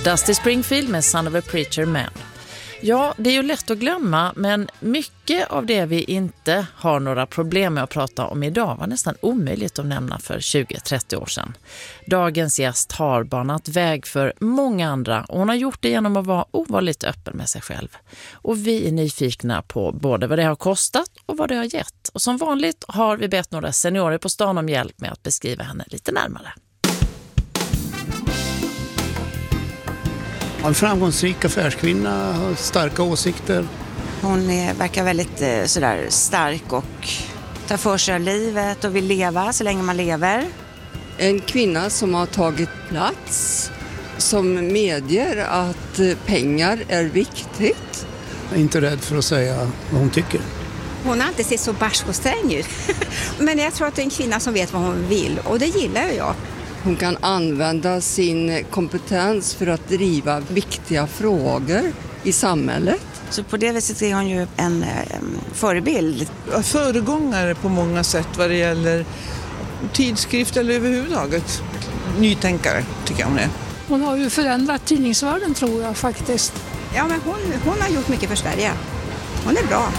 Dusty Springfield med Son of a Preacher Man. Ja, det är ju lätt att glömma, men mycket av det vi inte har några problem med att prata om idag var nästan omöjligt att nämna för 20-30 år sedan. Dagens gäst har banat väg för många andra och hon har gjort det genom att vara ovanligt öppen med sig själv. Och vi är nyfikna på både vad det har kostat och vad det har gett. Och som vanligt har vi bett några seniorer på stan om hjälp med att beskriva henne lite närmare. En framgångsrik affärskvinna, har starka åsikter. Hon verkar väldigt sådär stark och tar för sig av livet och vill leva så länge man lever. En kvinna som har tagit plats, som medger att pengar är viktigt. Jag är inte rädd för att säga vad hon tycker. Hon har inte sett så barsk och sträng ut. Men jag tror att det är en kvinna som vet vad hon vill och det gillar jag. Hon kan använda sin kompetens för att driva viktiga frågor i samhället. Så på det viset är hon ju en förebild. Föregångare på många sätt vad det gäller tidskrift eller överhuvudtaget. Nytänkare tycker jag hon är. Hon har ju förändrat tidningsvärlden tror jag faktiskt. Ja, men hon har gjort mycket för Sverige. Hon är bra.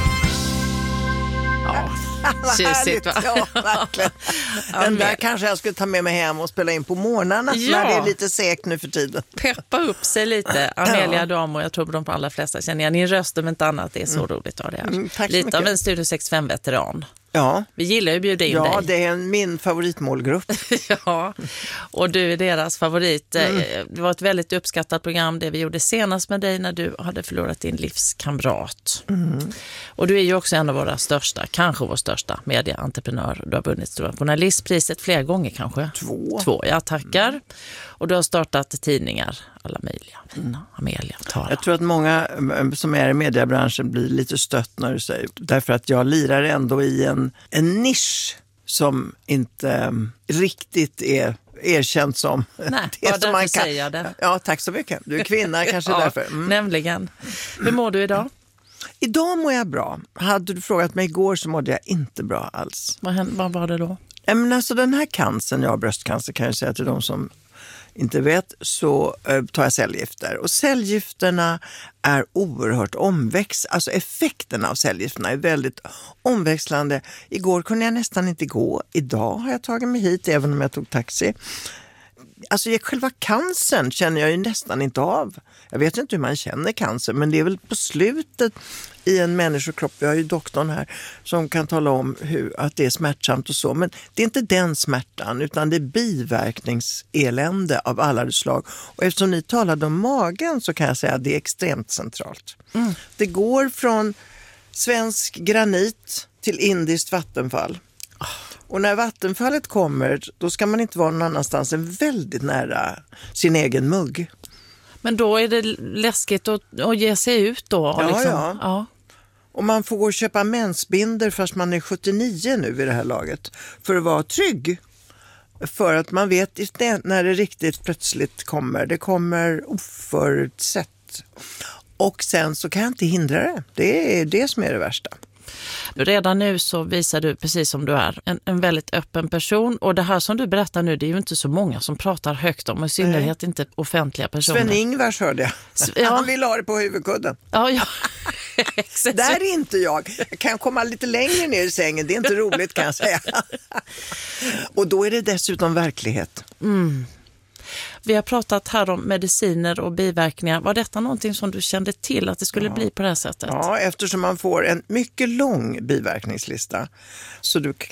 Ja, härligt, ja, verkligen. Den där kanske jag skulle ta med mig hem och spela in på morgnarna när det är lite segt nu för tiden. Peppa upp sig lite, Amelia Dam, och jag tror de på alla flesta känner igen din röst om inte annat. Det är så roligt att ha det här. Lite av en Studio 65-veteran. Ja. Vi gillar ju att bjuda in dig. Ja, det är min favoritmålgrupp. Ja, och du är deras favorit. Det var ett väldigt uppskattat program det vi gjorde senast med dig när du hade förlorat din livskamrat. Och du är ju också en av våra största, kanske vår största medieentreprenör. Du har vunnit Stora journalistpriset flera gånger kanske. Två, jag tackar. Och du har startat tidningar, alla möjliga. Amelia, Tara. Jag tror att många som är i mediebranschen blir lite stött när du säger. Därför att jag lirar ändå i en nisch som inte riktigt är erkänt som nej, det som man kan säga det. Ja, tack så mycket. Du är kvinna kanske därför. Nämligen. Hur mår du idag? Idag mår jag bra. Hade du frågat mig igår så mådde jag inte bra alls. Vad var det då? Men alltså den här cancern, jag har bröstcancer kan jag säga till de som inte vet, så tar jag cellgifter. Och cellgifterna är oerhört alltså effekterna av cellgifterna är väldigt omväxlande. Igår kunde jag nästan inte gå. Idag har jag tagit mig hit även om jag tog taxi. Alltså själva cancern känner jag ju nästan inte av. Jag vet inte hur man känner cancer, men det är väl på slutet i en människokropp. Vi har ju doktorn här som kan tala om att det är smärtsamt och så. Men det är inte den smärtan utan det är biverkningselände av alla de slag. Och eftersom ni talade om magen så kan jag säga att det är extremt centralt. Det går från svensk granit till indiskt vattenfall. Och när vattenfallet kommer, då ska man inte vara någon annanstans än väldigt nära sin egen mugg. Men då är det läskigt att ge sig ut då? Och ja. Och man får gå och köpa mensbinder fast man är 79 nu vid det här laget. För att vara trygg. För att man vet när det riktigt plötsligt kommer. Det kommer oförutsett. Och sen så kan jag inte hindra det. Det är det som är det värsta. Redan nu så visar du, precis som du är, en väldigt öppen person. Och det här som du berättar nu, det är ju inte så många som pratar högt om, i synnerhet inte offentliga personer. Sven-Ingvars hörde jag. Han vill ha det på huvudkudden. Ja. Där är inte jag. Jag kan komma lite längre ner i sängen. Det är inte roligt kan jag säga. Och då är det dessutom verklighet. Vi har pratat här om mediciner och biverkningar. Var detta någonting som du kände till att det skulle bli på det här sättet? Ja, eftersom man får en mycket lång biverkningslista. Så du